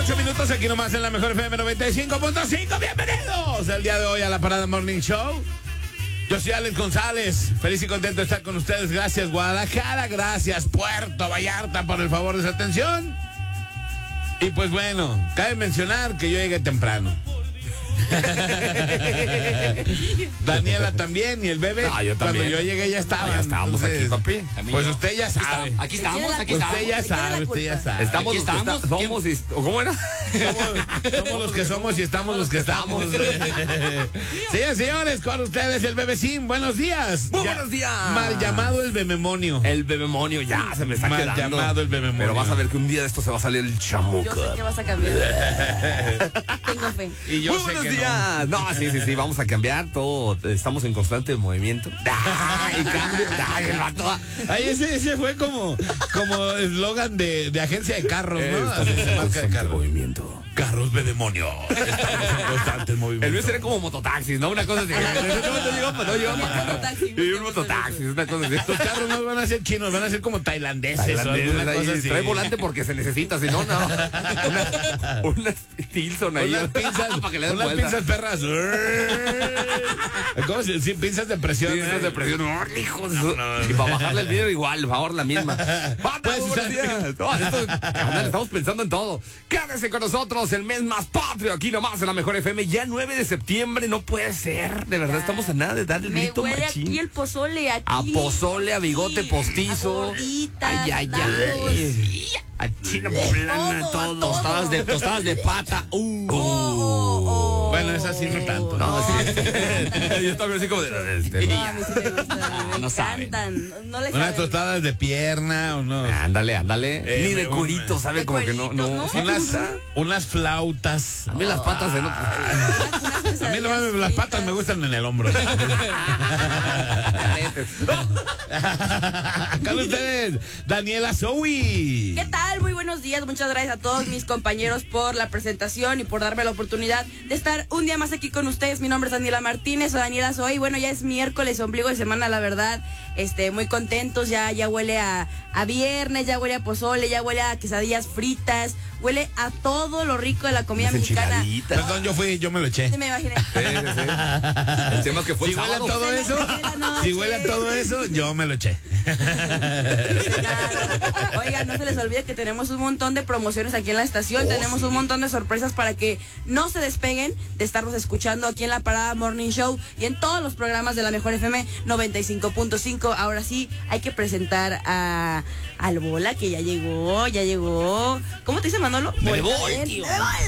8 minutos aquí nomás en la mejor FM 95.5. Bienvenidos el día de hoy a la Parada Morning Show. Yo soy Alex González, feliz y contento de estar con ustedes. Gracias Guadalajara, gracias Puerto Vallarta por el favor de su atención. Y pues bueno, cabe mencionar que yo llegué temprano. Daniela también y el bebé. Yo también. Cuando yo llegué ya estaban. Ya estábamos aquí, papi. Pues usted ya sabe. Aquí estamos. Usted ya sabe. Estamos Aquí los que estamos. somos y... ¿Cómo era? Somos los que somos y estamos los que estamos. Señores, señores, con ustedes el bebecín. Buenos días. Muy buenos días. Mal llamado el bebemonio. El bebemonio ya se me está Mal quedando. llamado el bebemonio. Pero vas a ver que un día de esto se va a salir el chamuco. Yo sé que vas a cambiar. Tengo fe. Y yo Muy sé buenos que días. No, sí, vamos a cambiar todo. Estamos en constante movimiento. ¡Ay, cambio! ¡Ay, el vato! Ay, ese fue como eslogan de agencia de carros, ¿no? Estamos en Marca de constante carros. movimiento. Carros bebemonio. Estamos en constante movimiento. El mío sería como mototaxis, ¿no? Una cosa así. No llegamos Y un mototaxis, una cosa así. Los carros no van a ser chinos, van a ser como tailandeses o alguna cosa así. Trae volante porque se necesita, si no, no. Una Tilson ahí. Unas pinzas, para que le den unas vuelta. pinzas perras. ¿Cómo se dice? Pinzas de presión. Pinzas de presión. No, hijos. No. Y para bajarle el video igual, por favor, la misma. Pues, Buenos días. No, carnal, estamos pensando en todo. Quédese con nosotros, el mes más patrio, aquí nomás en la mejor FM. Ya 9 de septiembre, no puede ser. De verdad, estamos a nada de dar el Me grito huele machín. aquí el pozole, aquí. A pozole, a bigote postizo. A gorditas, Ay. tacos. A china poblana, todo, todo. Tostadas de pata. Bueno, esa sí no tanto. No, sí. Yo también así como de... No, a mí sí me gustan, me no saben. encantan. No les Unas saben. tostadas de pierna o no. Ándale. Ni de me curito, gusta. ¿sabe? De Como que no. cueritos, ¿no? ¿Sí te gusta? Unas flautas. A mí las patas de no. A mí nomás las patas me gustan en el hombro. Con ustedes, Daniela Zoe. ¿Qué tal? Muy buenos días. Muchas gracias a todos mis compañeros por la presentación y por darme la oportunidad de estar un día más aquí con ustedes. Mi nombre es Daniela Martínez o Daniela Zoe. Bueno, ya es miércoles, ombligo de semana, la verdad. Muy contentos. Ya huele a viernes, ya huele a pozole, ya huele a quesadillas fritas. Huele a todo lo rico de la comida Unas mexicana. enchiladitas. Perdón, yo me lo eché. Sí, me imaginé. Sí. El tema es que fue Si el huele a sábado. todo eso, si huele a todo eso, yo me lo eché. Oigan, no se les olvide que tenemos un montón de promociones aquí en la estación. Tenemos un montón de sorpresas para que no se despeguen de estarnos escuchando aquí en la Parada Morning Show y en todos los programas de la mejor FM 95.5. Ahora sí, hay que presentar al Bola, que ya llegó. ¿Cómo te dice Manolo? Me voy, tío.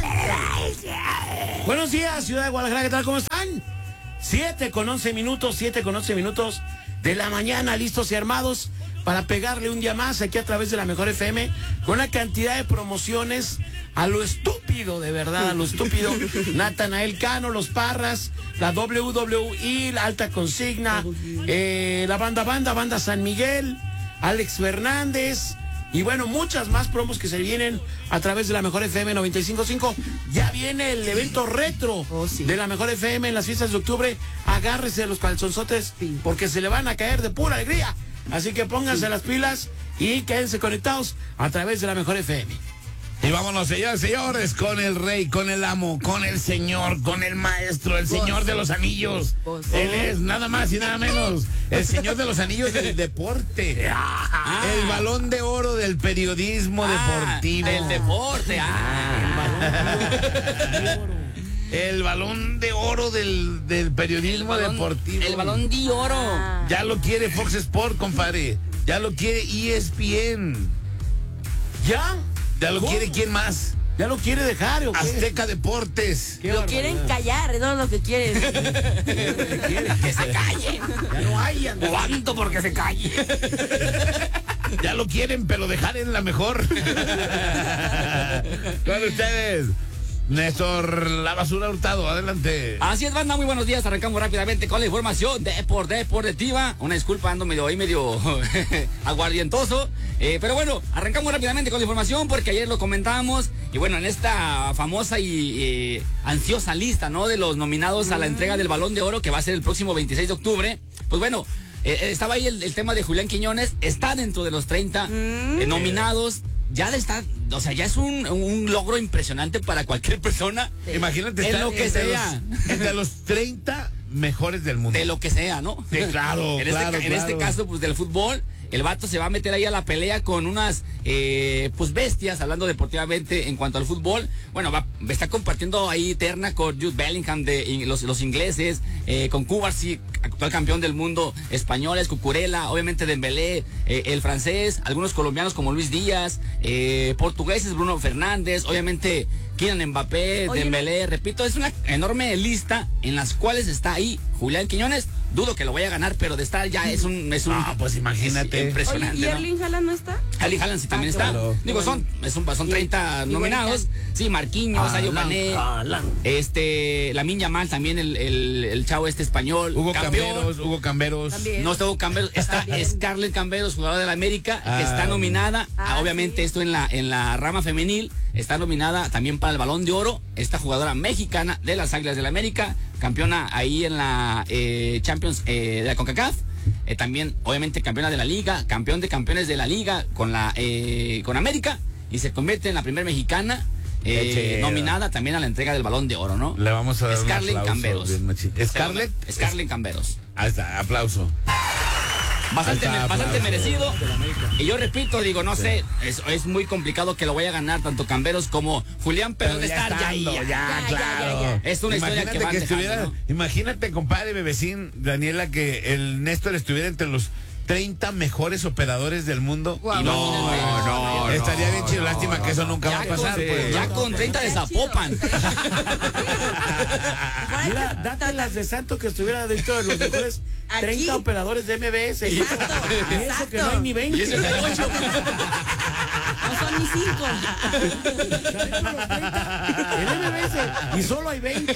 Buenos días, ciudad de Guadalajara, ¿qué tal? ¿Cómo están? 7:11 minutos de la mañana, listos y armados para pegarle un día más aquí a través de la mejor FM, con una cantidad de promociones a lo estúpido, de verdad, a lo estúpido. Natanael Cano, Los Parras, la WWE, la Alta Consigna, la Banda San Miguel, Alex Fernández. Y bueno, muchas más promos que se vienen a través de la mejor FM 95.5. Ya viene el evento retro de la mejor FM en las fiestas de octubre. Agárrese de los calzonzotes porque se le van a caer de pura alegría. Así que pónganse las pilas y quédense conectados a través de la mejor FM. Y vámonos, señores, señores, con el rey, con el amo, con el señor, con el maestro, el señor de los anillos. Él es nada más y nada menos el señor de los anillos del deporte. El balón de oro del periodismo deportivo. Del deporte. El balón de oro del periodismo deportivo. El balón de oro. Ya lo quiere Fox Sport, compadre. Ya lo quiere ESPN. ¿Ya? Ya lo quiere, ¿quién más? ¿Ya lo quiere dejar o qué? Azteca Deportes. Lo quieren callar, es todo lo que quieren. Que se calle. Ya no hay. ¿Cuánto porque se calle? Ya lo quieren, pero dejar en la mejor. Con ustedes, Néstor La Basura Hurtado, adelante. Así es, banda, muy buenos días. Arrancamos rápidamente con la información deportiva. Una disculpa, ando medio aguardientoso. Pero bueno, arrancamos rápidamente con la información porque ayer lo comentábamos. Y bueno, en esta famosa y ansiosa lista, ¿no?, de los nominados a la entrega del Balón de Oro, que va a ser el próximo 26 de octubre. Pues bueno, estaba ahí el tema de Julián Quiñones. Está dentro de los 30 nominados. ya está, o sea, ya es un logro impresionante para cualquier persona. Imagínate en estar lo que entre sea. entre los 30 mejores del mundo. De lo que sea, ¿no? Sí, claro, En este caso, pues del fútbol, el vato se va a meter ahí a la pelea con unas, pues bestias, hablando deportivamente en cuanto al fútbol. Bueno, está compartiendo ahí terna con Jude Bellingham de los ingleses, con Cubarsí, actual campeón del mundo, españoles, Cucurella, obviamente Dembélé, el francés, algunos colombianos como Luis Díaz, portugueses, Bruno Fernández, obviamente Kylian Mbappé, Dembélé, repito, es una enorme lista en las cuales está ahí Julián Quiñones. Dudo que lo vaya a ganar, pero de estar ya es un pues imagínate. impresionante. Oye, ¿y ¿no? Erling Haaland no está? Erling Haaland sí también está. claro. Digo, son 30 nominados. Sí, Marquinhos, Sadio Mané, Lamine Yamal también, el chavo español. Hugo campeón. Camberos. También. No está Hugo Camberos, está Scarlett Camberos, jugadora de la América, que está nominada. Obviamente sí. esto en la rama femenil. Está nominada también para el Balón de Oro. Esta jugadora mexicana de las Águilas del la América, campeona ahí en la Champions de la CONCACAF. También, obviamente, campeona de la Liga, campeón de campeones de la Liga con América. Y se convierte en la primera mexicana nominada también a la entrega del Balón de Oro, ¿no? Le vamos a dar Scarlett un aplauso. Camberos. Bien machín. Scarlett Camberos. Ahí está, aplauso. Bastante aplauso. merecido. Y yo repito, digo, no sé, es muy complicado que lo vaya a ganar tanto Camberos como Julián, pero de estar ya ahí. Ya, Ya, claro. ya. Es una historia que van dejando, ¿no? Imagínate, compadre, bebecín, Daniela, que el Néstor estuviera entre los 30 mejores operadores del mundo. Guau, Y no, estaría bien chido. Lástima que eso nunca va a Ya pasar. con, Pues, ya ¿no? con 30 de Zapopan. Mira, dátelas de santo que estuviera dentro de los mejores Aquí. 30 operadores de MBS. Y eso que no hay ni 20. Y eso que hay 8. No son ni 5. En MBS. Y solo hay 20.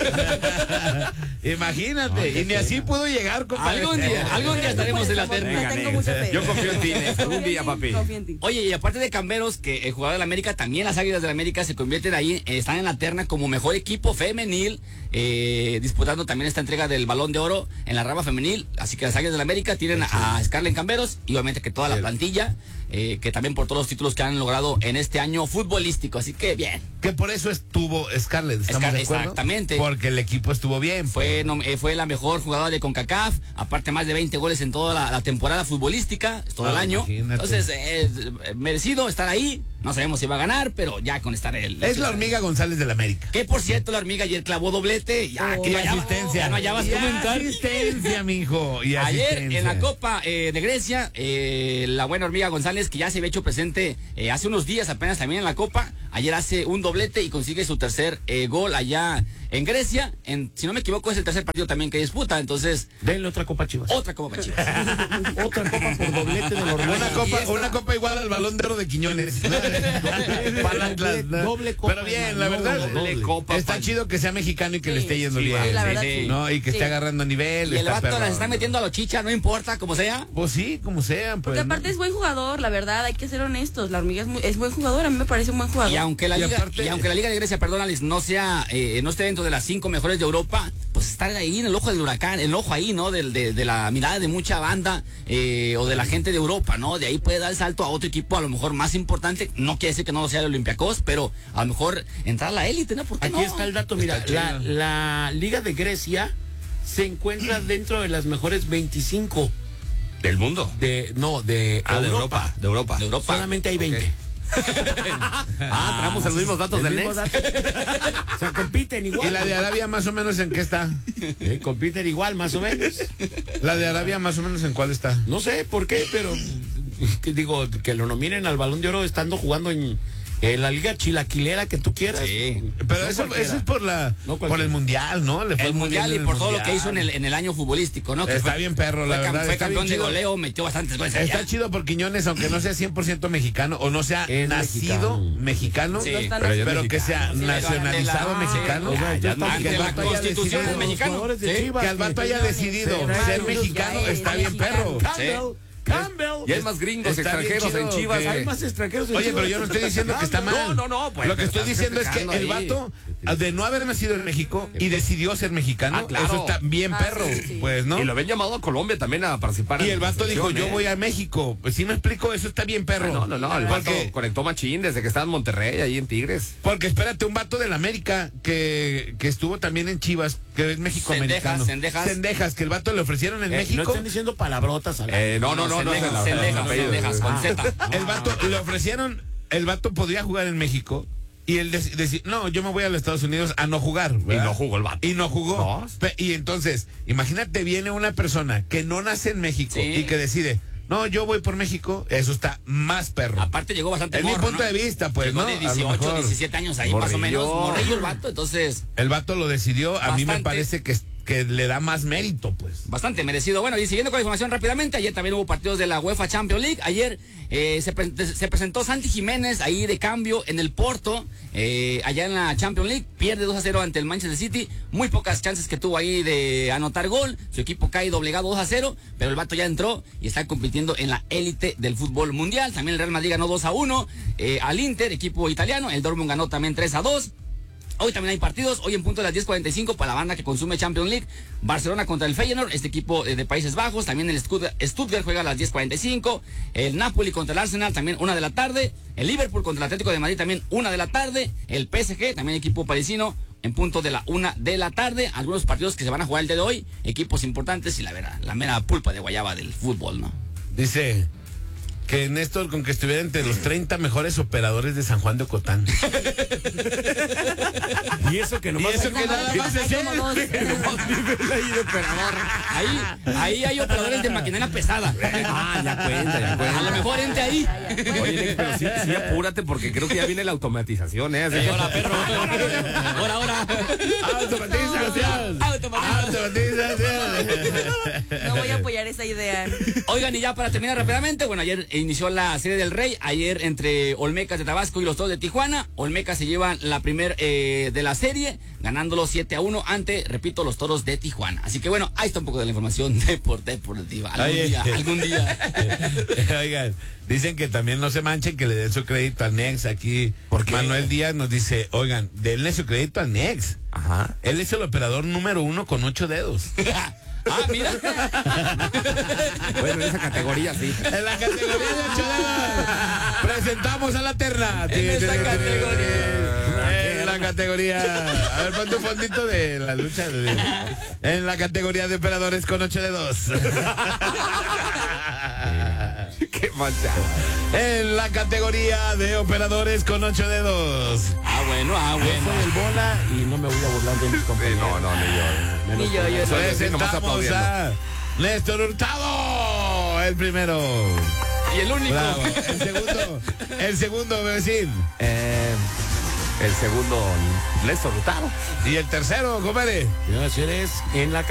Imagínate. Y ni así puedo llegar, compadre. Algún día estaremos en la terna. Tengo mucha fe. Yo confío en ti, Néstor. Un día, papi. Confío en ti. Oye, y aparte de Camberos, que el jugador de la América, también las Águilas de la América se convierten ahí, están en la terna como mejor equipo femenil, disputando también esta entrega del Balón de Oro en la rama femenil. Así que las Águilas de la América tienen a Scarlett Camberos y obviamente que toda la plantilla, que también por todos los títulos que han logrado en este año futbolístico. Así que bien. Que por eso estuvo Scarlett, ¿estamos de acuerdo? Exactamente. Porque el equipo estuvo bien. Fue la mejor jugadora de CONCACAF, aparte más de 20 goles en toda la temporada futbolística, todo el año. Imagínate. Entonces, merecido estar ahí. No sabemos si va a ganar, pero ya con estar él. Es la hormiga González del América. Que por cierto, la hormiga ayer clavó doblete. Ya, que Y no hallabas- asistencia. ya no hallabas Y cómo entrar. asistencia, mijo. Y Ayer asistencia. en la Copa de Grecia, la buena hormiga González, que ya se había hecho presente hace unos días apenas también en la Copa, ayer hace un doblete y consigue su tercer gol allá en Grecia. Si no me equivoco, es el tercer partido también que disputa. Entonces, Denle otra copa, Chivas. otra Copa para Chivas. Otra copa por doblete de la hormiga. Una copa igual al Balón de Oro de Quiñones. Para Atlas, ¿no? Doble copa, Pero bien, la hermano, verdad, doble copa, está pan. chido que sea mexicano y que le esté yendo sí, bien. Sí, la verdad, sí. ¿No? Y que esté Sí. agarrando nivel. Y el está vato perrón. las está metiendo a los chicha, no importa, como sea. Pues sí, como sean. Pues, Porque aparte ¿no? es buen jugador, la verdad, hay que ser honestos. La hormiga es buen jugador, a mí me parece un buen jugador. Y aunque la Y liga, aparte- y aunque la liga de Grecia, perdón, Alex, no esté dentro de las 5 mejores de Europa, pues estar ahí en el ojo del huracán, en el ojo ahí, ¿no? De la mirada de mucha banda o de la gente de Europa, ¿no? De ahí puede dar el salto a otro equipo a lo mejor más importante. No quiere decir que no sea el Olympiacos, pero a lo mejor entrar a la élite, ¿no? ¿Por qué Aquí no? está el dato, mira, Está chido. la Liga de Grecia se encuentra dentro de las mejores 25 Del mundo. de Europa. De Europa. De Europa. Solamente hay 20. Traemos los mismos datos del mismo Nex. dato. O sea, compiten igual. ¿Y la de Arabia más o menos en qué está? Compiten igual, más o menos. La de Arabia más o menos en cuál está. No sé por qué, pero que digo, que lo nominen al Balón de Oro estando jugando en la liga chilaquilera que tú quieras. Sí. Pero No eso cualquiera. es por No por cualquiera. el mundial, ¿no? Le fue El muy mundial bien y en por el todo lo que Mundial. hizo en el año futbolístico, ¿no? Que Está bien perro, la verdad, Fue está campeón bien de chido. goleo, metió bastantes goles allá. Está chido por Quiñones, aunque no sea 100% mexicano o no sea Es nacido mexicano, Sí, pero ya es pero que sea Sí, nacionalizado ante la- mexicano. O sea, ya que ante el la vato haya Constitución decidido- es mexicano. Jugadores de Sí. Chivas Que el vato haya decidido Sí. ser mexicano Ya es está bien mexicano. perro. Campbell Y hay más gringos Está bien extranjeros en chido Chivas. que- Hay más extranjeros en Oye, Chivas. pero yo no estoy diciendo que está mal. No, pues, Lo que estoy estás diciendo es que festejando el ahí. vato, de no haber nacido en México y decidió ser mexicano, Ah, claro. eso está bien perro, sí, sí. pues, ¿no? Y lo habían llamado a Colombia también a participar. Y en el la vato dijo, selección, yo voy a México. Pues sí me explico, eso está bien perro. No, el vato Porque, conectó machín desde que estaba en Monterrey, ahí en Tigres. porque espérate, un vato del América que estuvo también en Chivas, que es mexicoamericano. Cendejas. Que el vato le ofrecieron en No México. están diciendo palabrotas al aire. No, Cendejas, con Z. El vato le ofrecieron, el vato podría jugar en México. Y él decía, no, yo me voy a los Estados Unidos a no jugar. ¿verdad? Y no jugó el vato. Y no jugó. No. Y entonces, imagínate, viene una persona que no nace en México Sí. y que decide, no, yo voy por México, eso está más perro. Aparte llegó bastante Es mi morro, punto ¿no? de vista, pues, Llegó ¿no? de A lo 18, mejor. 17 años ahí, más o menos. Morrillo. Morrillo el vato, entonces... El vato lo decidió, a mí me Bastante. parece que le da más mérito, pues. Bastante merecido. Bueno, y siguiendo con la información rápidamente, ayer también hubo partidos de la UEFA Champions League. Ayer se presentó Santi Jiménez ahí de cambio en el Porto, allá en la Champions League. Pierde 2-0 ante el Manchester City. Muy pocas chances que tuvo ahí de anotar gol. Su equipo cae doblegado 2-0, pero el vato ya entró y está compitiendo en la élite del fútbol mundial. También el Real Madrid ganó 2-1 al Inter, equipo italiano. El Dortmund ganó también 3-2. Hoy también hay partidos, hoy en punto de las 10:45 para la banda que consume Champions League. Barcelona contra el Feyenoord, este equipo de Países Bajos. También el Stuttgart juega a las 10:45. El Napoli contra el Arsenal, también 1 de la tarde. El Liverpool contra el Atlético de Madrid, también 1 de la tarde. El PSG, también equipo parisino, en punto de la 1 de la tarde. Algunos partidos que se van a jugar el día de hoy. Equipos importantes y la mera pulpa de guayaba del fútbol, ¿no? Dice que Néstor con que estuviera entre los 30 mejores operadores de San Juan de Ocotán. Y eso que Y nomás eso que nada más es él. Ahí hay operadores de maquinaria pesada. Ya cuenta. A lo mejor entre ahí. Oye, Nick, pero sí apúrate porque creo que ya viene la automatización, ¿eh? Así que- Ahora, perro. Ahora. Automatización. Automatización. No voy a apoyar esa idea. Oigan, y ya para terminar rápidamente, bueno, ayer inició la Serie del Rey, ayer entre Olmecas de Tabasco y los Toros de Tijuana. Olmecas se llevan la primer de la serie, ganándolo 7-1 ante, repito, los Toros de Tijuana. Así que bueno, ahí está un poco de la información deportiva. Algún día. Oigan, dicen que también no se manchen, que le den su crédito al Nex. Aquí Manuel Díaz nos dice, oigan, denle su crédito al Nex. Ajá. Él es el operador número 1 con 8 dedos. Mira. Bueno, en esa categoría sí. En la categoría de 8 dedos. Presentamos a la terna. En esa categoría. En la categoría. A ver, ponte un fondito de la lucha. En la categoría de operadores con 8 dedos. Qué mancha. En la categoría de operadores con 8 dedos. Bueno. Yo soy el bola y no me voy a burlar de mis compañeros. Ni yo. Ni yo. Presentamos aplaudiendo. a Néstor Hurtado, el primero. Y el único. Bravo. El segundo, vecino. El segundo, Néstor Hurtado. Y el tercero, compadre. Señoras y señores, en la